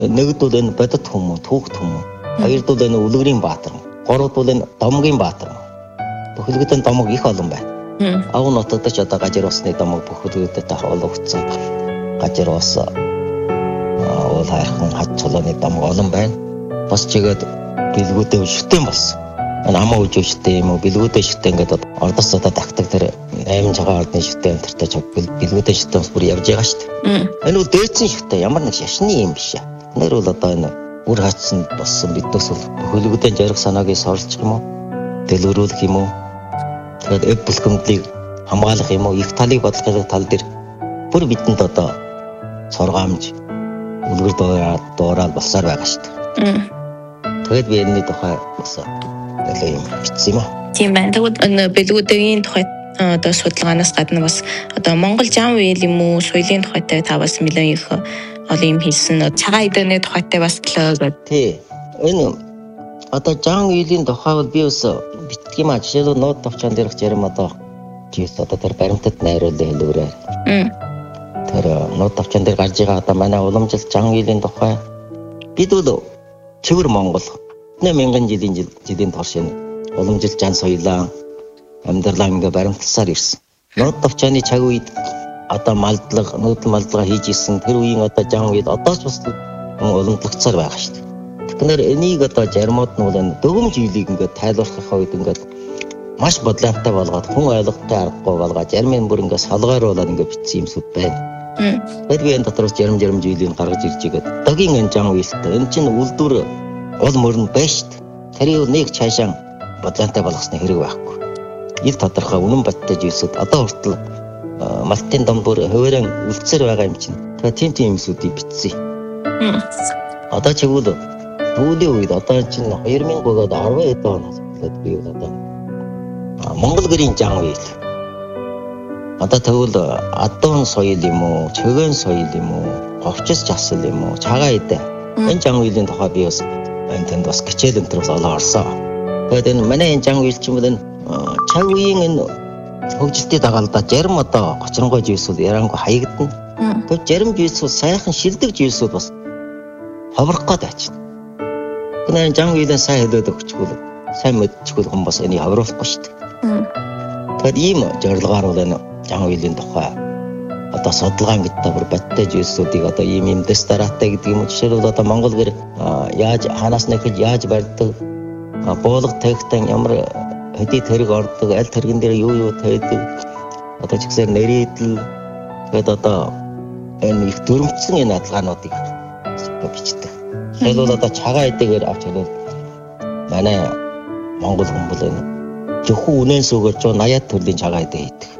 Нэгдүгээр энэ бодит хүмүүс, түүхт хүмүүс. Хоёрдугаар энэ үлгэрийн баатар. Гуравдугаар энэ домгийн баатар. Бүхэлдээ домог их олон байна. Ав нутагт ч одоо гажир усны домог бүхэлдээ хоологдсон. Гажир ус уул хайрхан хад цолооны домог олон байна. Бас чигээд бэлгүүдээ шүтэн болсон. Амаа үжиж шүтэн юм уу? Бэлгүүдээ шүтэн гэдэг ордос одоо тагтаг тэр 8 цагаан ордны шүтэн амтартай чаг бэлгүүдээ шүтэн бүр явж байгаа шүү дээ. Энэ үл дээдсэн шүтэн ямар нэг шашны юм биш аа. Нэр бол одоо энэ үр хацсан болсон биднээс бол хөлгөдөө жаргах санааг сорилчих юм уу? Дэлгэрүүлэх юм уу? Тэгээд эв бүлгэмдлийг хамгаалах юм уу? Их талыг бодлохын тал дээр бүр бидэнд одоо сургаамж үлгэр дуурал болсоор байгаа шүү дээ. Тэгээд би энэ тухай бас нэлээд юм бичсэн юм аа. Тийм байна. Тэгвэл бэлгүүдийн тухай одоо судалгаанаас гадна бас одоо Монгол жан үеийн юм уу, соёлын тухайтай та бас нэлээд их олон юм хэлсэн. Цагаан эдэний тухайтай бас төлөө. Тий. Энэ одоо жан үеийн тухай бол би бас бичдэг юм аа. Жишээлбэл нууд товчон дээрх зарим одоо жийс одоо тэр баримтат найруулсан хэлбэрээр. Тэр нууд товчон дээр гарч байгаа одоо манай уламжлалт жан үеийн тухай бид бол цэвэр Монгол 8000 жилийн турш энэ уламжлалт жан соёлоо амьдралаа ингээ баримтласаар ирсэн. Нууд товчооны цаг үед одоо малдлага, нүүдэл малдлага хийж исэн тэр үеийн одоо жан үед одоо ч бас уламжлагдсаар байгаа шүү дээ. Тэгэхээр энийг одоо жармууд нь бол энэ дөгөмж үеийг ингээ тайлбарлахын үед ингээ маш бодлоомтой болгоод хүн ойлгохтой аргагүй болгоод жармын бүр ингээ солгойруулаад ингээ бичсэн юмсуд байна. Тэгээд би энэ дотроос жармж үеийг гаргаж ирж игээд догийн энэ жан үеэлтэй энэ чинь үлдвэр гол мөрн байна шүү дээ. Тэрийг нэг цаашаа бодлоомтой болгосны хэрэг байхгүй. Ил тодорхой үнэн бодтой зүйлсүүд одоо хүртэл малтын дом бүр хувааран үлдсээр байгаа юм чинь. Тэгээд тийм юмсуудыг бичсэн. Одоо чигвэл сүүлийн үед одоо чинь 2010-ад 10 оноос эхлээд би одоо Монгол гэрийн жан үеэл. Одоо тэгвэл адуун соёл юм уу, чөгөн соёл юм уу, говчс жасал юм уу, цагаан эдэ. Энэ жан үеийн тухай би бас энд бас хичээл өнтер бас олоо орсон. Тэгээд энэ манай энэ жан үеэл чинь бол энэ цаг үеийн энэ хөгжилтийн дагалдаа зарим одоо гочронгой зүйлсүүд ярангүй хаягдана. Тэгээд зарим зүйлсүүд сайхан шилдэг зүйлсүүд бас ховрох гээд байна. Гэнэ жан үеийн сайн хэлээд өгчихвэл сайн мэдчихвэл хүн бас энийг ховруулахгүй шүү дээ. Тэгээд ийм зорилгоор бол энэ жан үеийн тухай одоо судалгаан гэдэг бүр бодтой зүйлсүүдийг одоо ийм дэс дараатай гэдэг юм. Жишээлбэл одоо Монгол гэр яаж ханаас нэхэж яаж барьдаг, буулга тавихтан ямар хэдий тэрэг ордог, аль тэрэгэн дээр юу тавьдаг, одоо ч гэсээр нэрийдэл тэгээд одоо энэ их дүрмжсэн энэ адалгаануудыг бичдэг. Жишээлбэл одоо цагаан эдэгээр авч хэлвэл манай Монгол хүн бол энэ зөвхөн үнэн сүгээр 180 төрлийн цагаан эдэ хийдэг.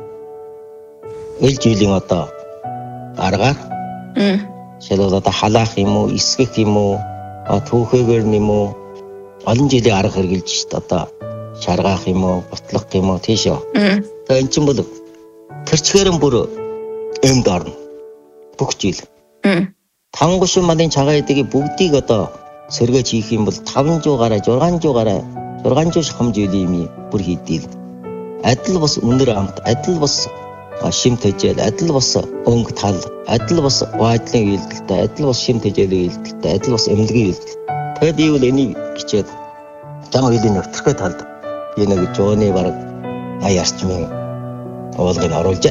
Эл жилийн одоо аргаар жишээлбэл одоо халаах юм уу, эсгэх юм уу, түүхэгээр юм уу олон жилийн арга хэрэгжилж шít одоо шаргаах юм уу, бутлах юм уу тийш. Тэгээ эн чинь бол тэрчгээрэн бүр эмд орно. Бүх жил. 5-30 малын цагаан эдгийг бүгдийг одоо сэргээж хийх юм бол 500 гараа, 600 гараа, 600 шахам жилийн юм бүр хийдэг. Адил бас үнэр амт, адил бас шим тэжээл, адил бас өнгө тал, адил бас ваадлын үйлдэлтэй, адил бас шим тэжээлийн үйлдэлтэй, адил бас эмнэлгийн үйлдэлтэй. Тэгээд би бол энийг хичээд жан үеийн нөхцөлтэй талд би нэг жооны бараг 80 орчмын уулгыг оруулж.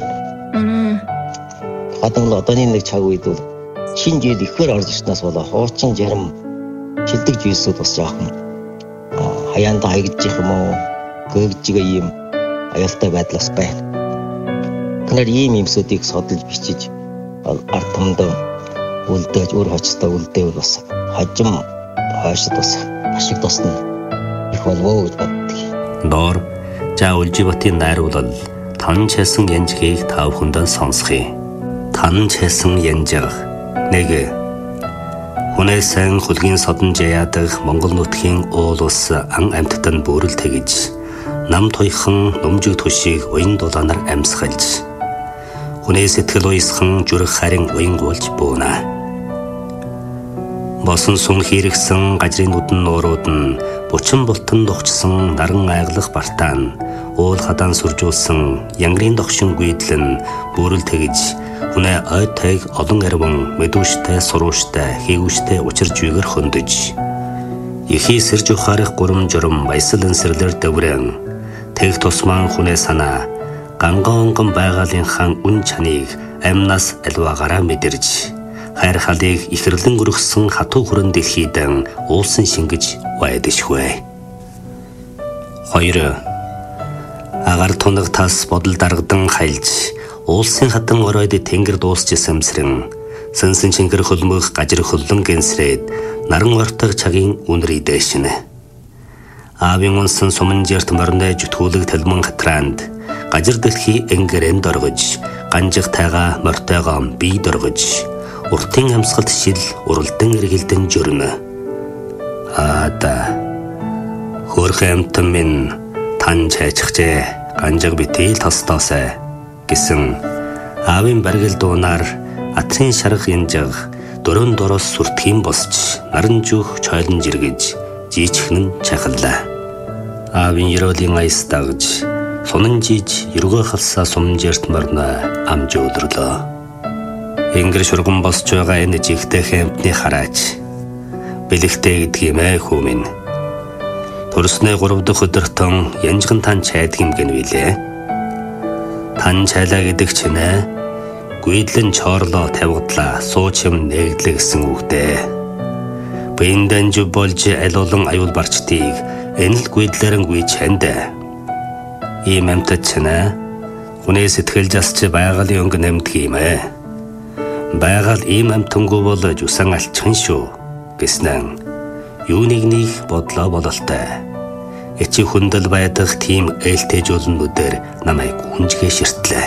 Хадгалаа одооний нэг цаг үед бол шинэ жил ихээр орж ирснээс болоо хуучин жарим шилдэг зүйлсүүд бас жоохон хаяанд хаягдж их юм уу, гэгж ийм аюултай байдлаас байна. Тэгэхээр ийм юмсуудыг судалж бичиж ард түмэнд үлдээж өөр хоцтой үлдээвэл бас хожим хойшд бас ашиг тусна их болов гэж боддог. Нор за үлжибатын найруулал тан чэсэн янжгийг та бүхэндээ сонсхий. Тан чэсэн янжиг нэг хүнээсэн хөлгийн содон жаяадах Монгол нутгийн уул ус ан амьтдан бүрэл тэгж нам туйхан нөмжиг төшийг уян дулаанаар амьсгалж хүнээ сэтгэл уйсхан зүрх харин уянгуулж бууна. Босон сун хэрэгсэн гажрын нүдэн нуурууд нь бүчин бултан духчсан наран айглах бартаан уул хадаан сүржүүлсэн янгрын догшин гүйдлэн бүрэл тэгж хүнээ ой тайг олон арван мэдүүштэй сурууштай хийгүүштэй учирж үйгэр хөндөж ихий сэрж ухаарах гурам журам баясал энсэрлэр дэврэн тэг тусман хүнээ санаа гангонгон байгаалынхаа үн чаныг амнаас альваагаараа мэдэрж хайр халыг ихэрлэн өргөссөн хатуу хүрэн дэлхийдэн уулсан шингэж байдашгүй. 2. Агаар тунаг тас бодол даргадан хайлж уулсын хатан оройд тэнгэр дуусч самсрэн сэнсэн чингэр хөлмөх гажир хөллөн гэнсрээд наран ортог цагийн үнэр идэшнэ. Аавын унсан суманжирт морны зүтгүүлэг талман хатраанд гажир дэлхий энгэрэн доргож ганжиг тайга мортойгоо бий доргож уртын амьсгалт шил уралдан эргэлдэн жөрнө. Аада хөрх амтан минь тан чайчихжээ ганжиг битэл тостоосай гэсэн аавын баргил дуунаар атрын шарах янжиг дөрөн дороос сүртгийн босч наран жүүх чойлон жиргэж жийчихнэн чахаллаа. Аавын ерөөлийн аяс дагж сунан жиж ергөө халсаа сумжирт морно амж өдөрлөө. Энгэр шурган босч байгаа энэ жигтэй хэмтний хараач бэлэгтэй гэдгийм хүмин төрснөө 3 дахь өдөртөн янжган тан чайдгийм гэнвилээ. Тан чайлаа гэдэг чинь гүйдлэн чоорлоо тавигдлаа сууч юм нэгдлээ гэсэн үгтэй. Биендэн жив болж алуулан аюул барчдыг энэ л гүйдлэрэн гүй чанд. Ийм амтад чинь хүнээ сэтгэл засч байгалийн өнгө нэмдгийм байгаль ийм амтангүй болж усан алчхан шүү гэснэн юу нэг бодлоо бололтой. Эцэг хүндэл байдаг тийм ээлтэй жолнуудаар намайг хүнжгээ ширтлээ.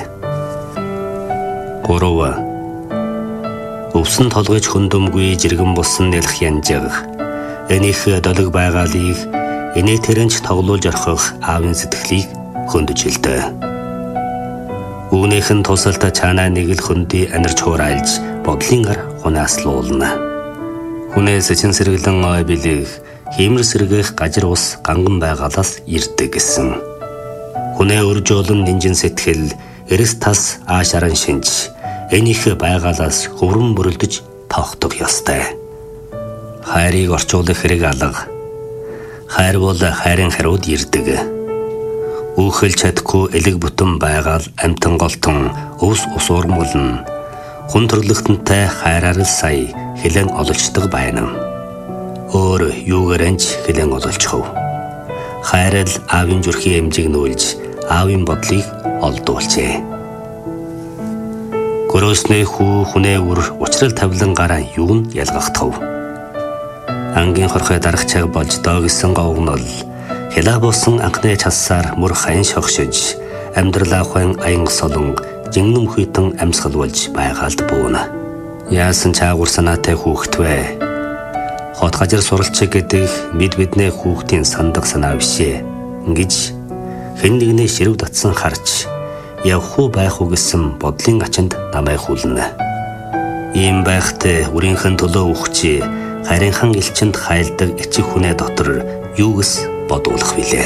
3. Өвсөн толгойч хүндүмгүй жиргэн болсон нэлэх янжиг энийх долог байгаалыг энэ тэрэнч тоглуулж орхих аавын сэтгэлийг хөндөж хэлдэг. Үүнийхэн тусалта чанаа нэг л хөндөй анирч хуурайлж бодлын ар хунаас луулна. Хүнээс чин сэргэлэн ой билих хиймэр сэргэх гажир ус ганган байгаалаас ирдэг гэсэн. Хүнээ өржөөлөн нинжин сэтгэл эрэс тас аашаран шинж энийх байгаалаас хөврөн бүрэлдэж тоохдог ёстой. Хайрыг орчуулах хэрэг алга. Хайр бол хайрын хариуд ирдэг. Үхэл чадгүй элэг бүтэн байгаал амтан голтон өвс усуурмулна. Хүн төрлөختөнтэй хайраар л сая хэлэн ололцдог байна. Өөр юугаарэнч хэлэн ололцох. Хайр л аавын зүрхийн эмжиг нүүлж аавын бодлыг олдуулжээ. Гөрөөснөө хүнээ үр учрал тавлан гараа юу нь ялгахдав. Ангийн хорхой дарах цаг болж доо гэсэн говгнол хэлаа буусан анхны чассаар мөр хайн шогшиж амьдралаа хойн аян солон жигнэм хүйтэн амьсгал болж байгаалд бууна. Яасан чаагур санаатай хүүхэд вэ? Хот гажир суралцэг гэдэг биднээ хүүхдийн сандаг санаа бишээ. Ингэж хэн нэгнээ ширв татсан харж явах уу байх уу гэсэн бодлын ачанд намайг хүлнэ. Ийм байхтай үрийнхэн төлөө өгчээ харинхан элчэнд хайлдаг эцэг хүнээ дотор юугс бодуулах билээ.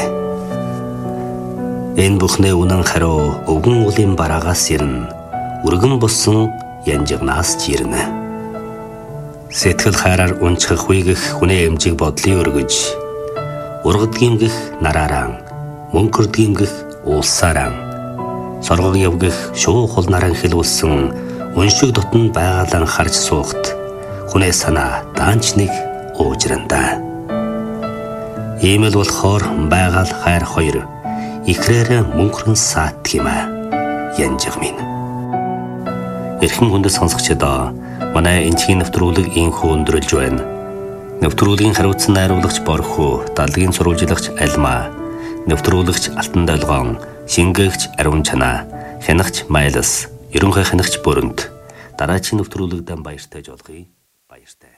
Энэ бүхнээ үнэн хариу өвгөн улын бараагаас ирнэ. Үргэн болсон янжигнаас чирнэ. Сэтгэл хайраар унчхах үегэх хүнээ эмжиг бодлыг өргөж ургадгиймгэх нараараа мөнхөрдгиймгэх уулсаараа соргог явгэх шуу хул наран хэлүүлсэн уншиг дотн байгаалан харж суухт хүнээ санаа даанч нэг уужрандаа. Ийм л болохоор байгаал хайр хоёр ихрээр мөнхрөн саат гэмэ янжиг минь. Эрхэм хүндэт сонсогчдоо манай энчгийн нэвтрүүлэг инхүү өндөрлж байна. Нэвтрүүлгийн хариуцсан найруулагч Борхоо, далгийн сурвалжлагч Альма, нэвтрүүлэгч Алтан Долгоон, шингээгч Ариун Чанаа, хянагч Майлас, ерөнхий хянагч Бүрөнд дараагийн нэвтрүүлэгдэн баяртай жолгоё. Баяртай.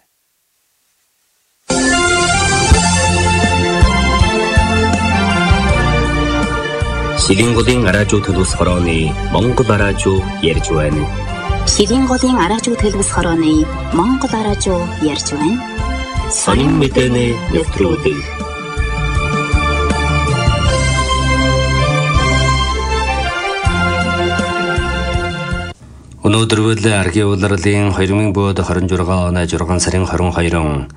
Ширийн голын араажуу төлөвс хорооны Монгол араажуу ярьж байна. Ширийн голын араажуу төлөвс хорооны Монгол араажуу ярьж байна. Сонин мэдээний нэвтрүүлэг. Өнөөдөр археологийн 2026 оны 6 сарын 22